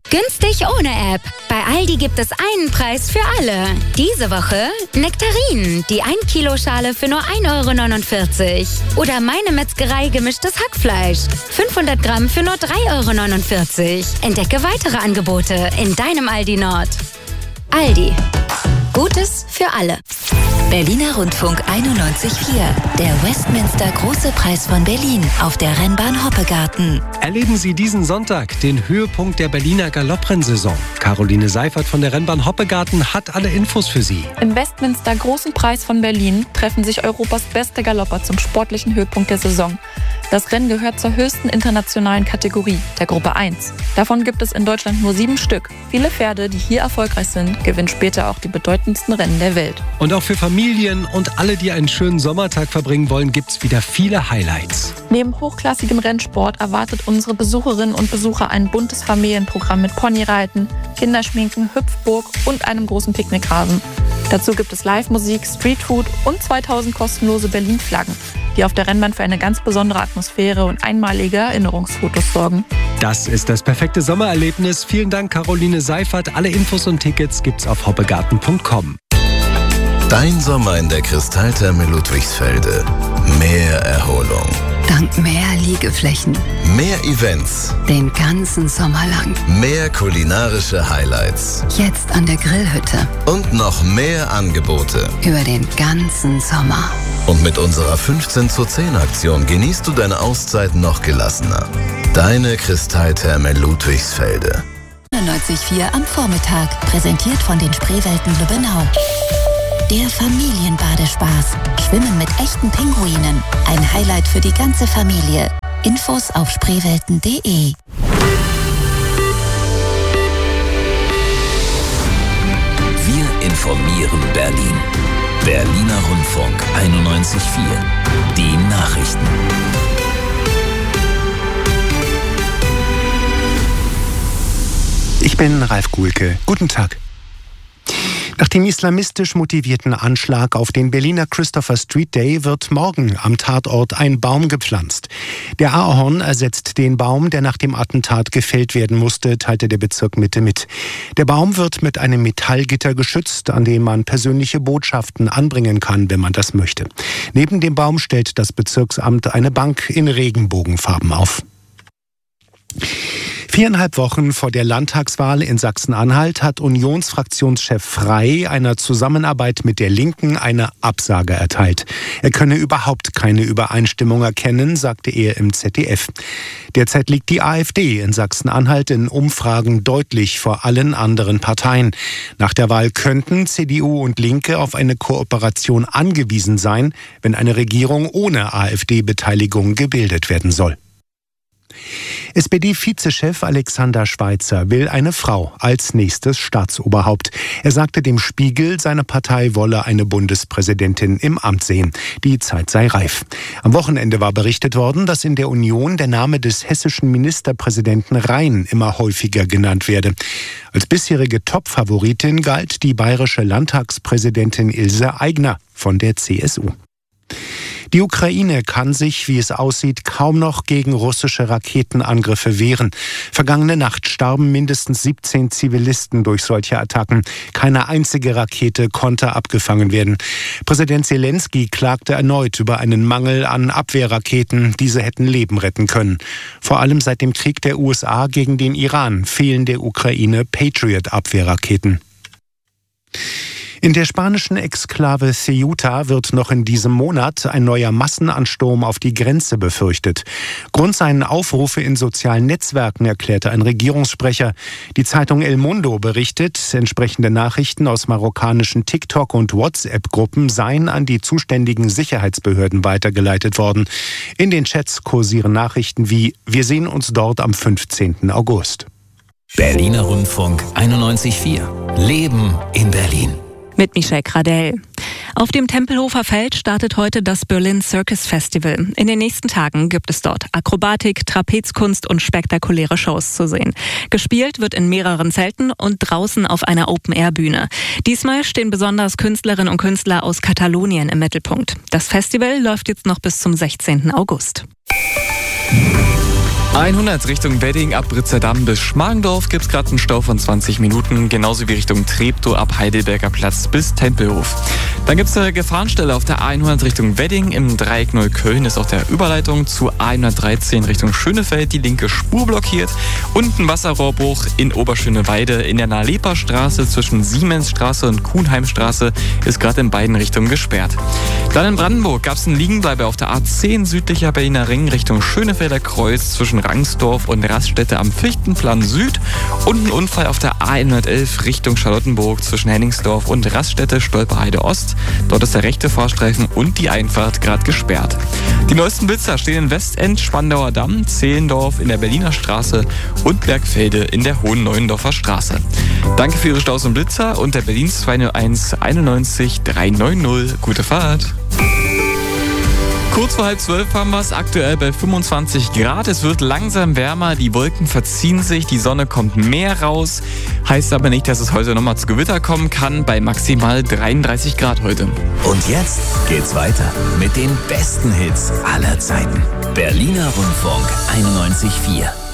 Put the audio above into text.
Günstig ohne App. Bei Aldi gibt es einen Preis für alle. Diese Woche Nektarinen, die 1 Kilo Schale für nur 1,49 €. Oder Meine Metzgerei gemischtes Hackfleisch. 500 Gramm für nur 3,49 €. Entdecke weitere Angebote in deinem Aldi Nord. Aldi. Gutes für alle. Berliner Rundfunk 91.4. Der Westminster Große Preis von Berlin auf der Rennbahn Hoppegarten. Erleben Sie diesen Sonntag den Höhepunkt der Berliner Galopprennsaison. Caroline Seifert von der Rennbahn Hoppegarten hat alle Infos für Sie. Im Westminster Großen Preis von Berlin treffen sich Europas beste Galopper zum sportlichen Höhepunkt der Saison. Das Rennen gehört zur höchsten internationalen Kategorie, der Gruppe 1. Davon gibt es in Deutschland nur 7 Stück. Viele Pferde, die hier erfolgreich sind, gewinnen später auch die bedeutendsten Rennen der Welt. Und auch für Familien und alle, die einen schönen Sommertag verbringen wollen, gibt es wieder viele Highlights. Neben hochklassigem Rennsport erwartet unsere Besucherinnen und Besucher ein buntes Familienprogramm mit Ponyreiten, Kinderschminken, Hüpfburg und einem großen Picknickrasen. Dazu gibt es Live-Musik, Streetfood und 2000 kostenlose Berlin-Flaggen, die auf der Rennbahn für eine ganz besondere Atmosphäre und einmalige Erinnerungsfotos sorgen. Das ist das perfekte Sommererlebnis. Vielen Dank, Caroline Seifert. Alle Infos und Tickets gibt's auf hoppegarten.com. Dein Sommer in der Kristalltherme Ludwigsfelde. Mehr Erholung. Dank mehr Liegeflächen. Mehr Events. Den ganzen Sommer lang. Mehr kulinarische Highlights. Jetzt an der Grillhütte. Und noch mehr Angebote. Über den ganzen Sommer. Und mit unserer 15:10 genießt du deine Auszeit noch gelassener. Deine Kristalltherme Ludwigsfelde. 91.4 am Vormittag. Präsentiert von den Spreewelten Lübbenau. Der Familienbadespaß. Schwimmen mit echten Pinguinen. Ein Highlight für die ganze Familie. Infos auf spreewelten.de. Wir informieren Berlin. Berliner Rundfunk 91.4. Die Nachrichten. Ich bin Ralf Guhlke. Guten Tag. Nach dem islamistisch motivierten Anschlag auf den Berliner Christopher Street Day wird morgen am Tatort ein Baum gepflanzt. Der Ahorn ersetzt den Baum, der nach dem Attentat gefällt werden musste, teilte der Bezirk Mitte mit. Der Baum wird mit einem Metallgitter geschützt, an dem man persönliche Botschaften anbringen kann, wenn man das möchte. Neben dem Baum stellt das Bezirksamt eine Bank in Regenbogenfarben auf. 4,5 Wochen vor der Landtagswahl in Sachsen-Anhalt hat Unionsfraktionschef Frey einer Zusammenarbeit mit der Linken eine Absage erteilt. Er könne überhaupt keine Übereinstimmung erkennen, sagte er im ZDF. Derzeit liegt die AfD in Sachsen-Anhalt in Umfragen deutlich vor allen anderen Parteien. Nach der Wahl könnten CDU und Linke auf eine Kooperation angewiesen sein, wenn eine Regierung ohne AfD-Beteiligung gebildet werden soll. SPD-Vizechef Alexander Schweitzer will eine Frau als nächstes Staatsoberhaupt. Er sagte dem Spiegel, seine Partei wolle eine Bundespräsidentin im Amt sehen. Die Zeit sei reif. Am Wochenende war berichtet worden, dass in der Union der Name des hessischen Ministerpräsidenten Rhein immer häufiger genannt werde. Als bisherige Top-Favoritin galt die bayerische Landtagspräsidentin Ilse Aigner von der CSU. Die Ukraine kann sich, wie es aussieht, kaum noch gegen russische Raketenangriffe wehren. Vergangene Nacht starben mindestens 17 Zivilisten durch solche Attacken. Keine einzige Rakete konnte abgefangen werden. Präsident Zelensky klagte erneut über einen Mangel an Abwehrraketen. Diese hätten Leben retten können. Vor allem seit dem Krieg der USA gegen den Iran fehlen der Ukraine Patriot-Abwehrraketen. In der spanischen Exklave Ceuta wird noch in diesem Monat ein neuer Massenansturm auf die Grenze befürchtet. Grund seien Aufrufe in sozialen Netzwerken, erklärte ein Regierungssprecher. Die Zeitung El Mundo berichtet, entsprechende Nachrichten aus marokkanischen TikTok- und WhatsApp-Gruppen seien an die zuständigen Sicherheitsbehörden weitergeleitet worden. In den Chats kursieren Nachrichten wie „Wir sehen uns dort am 15. August. Berliner Rundfunk 91.4. Leben in Berlin. Mit Michelle Gradell. Auf dem Tempelhofer Feld startet heute das Berlin Circus Festival. In den nächsten Tagen gibt es dort Akrobatik, Trapezkunst und spektakuläre Shows zu sehen. Gespielt wird in mehreren Zelten und draußen auf einer Open-Air-Bühne. Diesmal stehen besonders Künstlerinnen und Künstler aus Katalonien im Mittelpunkt. Das Festival läuft jetzt noch bis zum 16. August. 100 Richtung Wedding ab Britzerdamm bis Schmargendorf gibt es gerade einen Stau von 20 Minuten, genauso wie Richtung Treptow ab Heidelberger Platz bis Tempelhof. Dann gibt es eine Gefahrenstelle auf der A100 Richtung Wedding. Im Dreieck Neukölln ist auch der Überleitung zu A113 Richtung Schönefeld die linke Spur blockiert. Und ein Wasserrohrbruch in Oberschöneweide in der Nalepa-Straße zwischen Siemensstraße und Kuhnheimstraße ist gerade in beiden Richtungen gesperrt. Dann in Brandenburg gab es einen Liegenbleiber auf der A10 südlicher Berliner Ring Richtung Schönefelder Kreuz zwischen Rangsdorf und Raststätte am Fichtenplan Süd und ein Unfall auf der A111 Richtung Charlottenburg zwischen Henningsdorf und Raststätte Stolperheide Ost. Dort ist der rechte Fahrstreifen und die Einfahrt gerade gesperrt. Die neuesten Blitzer stehen in Westend, Spandauer Damm, Zehlendorf in der Berliner Straße und Bergfelde in der Hohen Neuendorfer Straße. Danke für Ihre Staus und Blitzer und der Berlin 201 91 390. Gute Fahrt! Kurz vor 11:30 haben wir es, aktuell bei 25 Grad. Es wird langsam wärmer, die Wolken verziehen sich, die Sonne kommt mehr raus. Heißt aber nicht, dass es heute nochmal zu Gewitter kommen kann, bei maximal 33 Grad heute. Und jetzt geht's weiter mit den besten Hits aller Zeiten. Berliner Rundfunk 91.4.